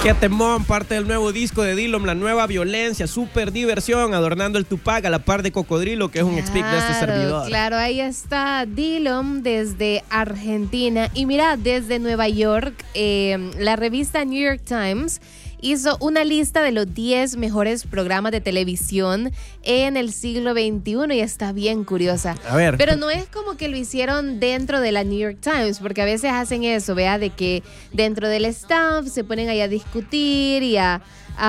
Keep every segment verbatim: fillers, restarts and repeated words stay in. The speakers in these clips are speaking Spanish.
Qué temón, parte del nuevo disco de Dillom, la nueva violencia, súper diversión, adornando el Tupac a la par de Cocodrilo, que es un claro, speak de este servidor. Claro, ahí está Dillom desde Argentina. Y mira, desde Nueva York, eh, la revista New York Times hizo una lista de los diez mejores programas de televisión en el siglo veintiuno y está bien curiosa. A ver. Pero no es como que lo hicieron dentro de la New York Times, porque a veces hacen eso, vea, de que dentro del staff se ponen ahí a discutir y a,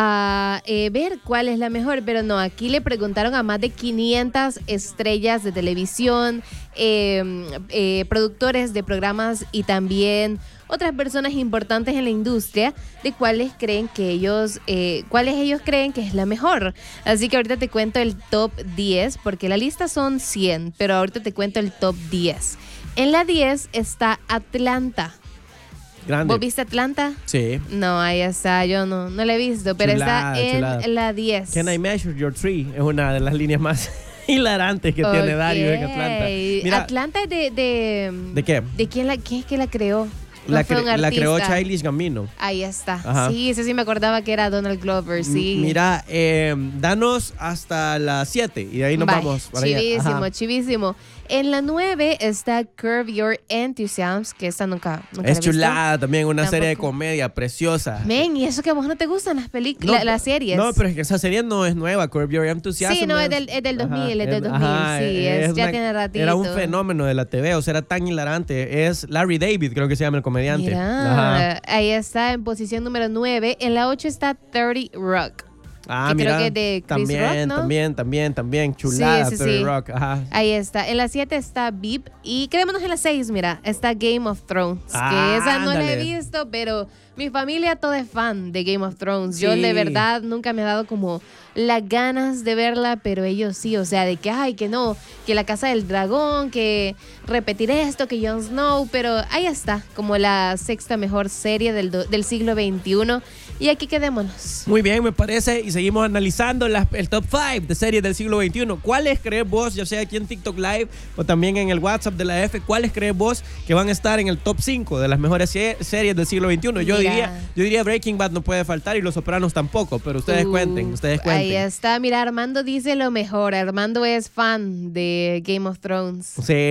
a eh, ver cuál es la mejor, pero no, aquí le preguntaron a más de quinientas estrellas de televisión, eh, eh, productores de programas y también otras personas importantes en la industria de cuáles creen que ellos, eh, cuáles ellos creen que es la mejor. Así que ahorita te cuento el top diez, porque la lista son cien, pero ahorita te cuento el top diez. En la diez está Atlanta. Grande. ¿Vos viste Atlanta? Sí. No, ahí está, yo no, no la he visto, pero Chulada, está en chulada. la diez. Can I measure your tree? Es una de las líneas más hilarantes que Okay. tiene Dario en Atlanta. Mira, Atlanta es de, de... ¿de qué? ¿De quién, la, quién es que la creó? No La, fue cre- un la creó artista. Childish Gambino. Ahí está. Ajá. Sí, ese sí me acordaba que era Donald Glover, sí. M- Mira, eh, danos hasta las siete y de ahí nos Vaya, vamos para allá. chivísimo, Ajá. chivísimo. En la nueve está Curb Your Enthusiasm, que esta nunca, nunca la he Es visto. chulada también, una Tampoco. serie de comedia preciosa. Men, ¿y eso que a vos no te gustan las películas, No, las series? No, pero es que esa serie no es nueva, Curb Your Enthusiasm. Sí, no, es del, es del dos mil, Ajá, es del dos mil, ajá, sí, es, ya una- tiene ratito. Era un fenómeno de la T V, o sea, era tan hilarante. Es Larry David, creo que se llama el comediante. Mira, Ajá. ahí está en posición número nueve. En la ocho está thirty Rock. Ah, que mira, creo que es de Chris también, Rock, ¿no? también, también, también, chulada, Sí, sí, thirty sí. Rock, ajá. Ahí está. En la siete está Veep. Y quedémonos en la seis, mira. Está Game of Thrones. Ah, que esa no la he ándale. visto, pero mi familia toda es fan de Game of Thrones. Yo Sí. de verdad nunca me ha dado como las ganas de verla, pero ellos sí. O sea, de que, ay, que no, que la Casa del Dragón, que repetir esto, que Jon Snow. Pero ahí está, como la sexta mejor serie del, do- del siglo veintiuno. Y aquí quedémonos. Muy bien, me parece. Y seguimos analizando las- el top cinco de series del siglo veintiuno. ¿Cuáles crees vos, ya sea aquí en TikTok Live o también en el WhatsApp de la F, cuáles crees vos que van a estar en el top cinco de las mejores se- series del siglo veintiuno? Yo Mira. diría, yo diría Breaking Bad no puede faltar y Los Sopranos tampoco, pero ustedes Uh, cuenten, ustedes cuenten. Ahí está, mira, Armando dice lo mejor. Armando es fan de Game of Thrones.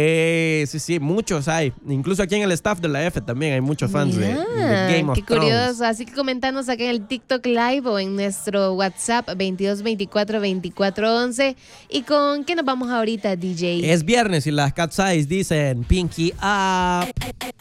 Sí, sí, sí, muchos hay. Incluso aquí en el staff de la F también hay muchos fans de, Mira, de Game of qué Thrones. curioso. Así que comentanos acá en el TikTok Live o en nuestro WhatsApp veintidós veinticuatro veinticuatro once. ¿Y con qué nos vamos ahorita, D J? Es viernes y las Cat Size dicen Pinky Up.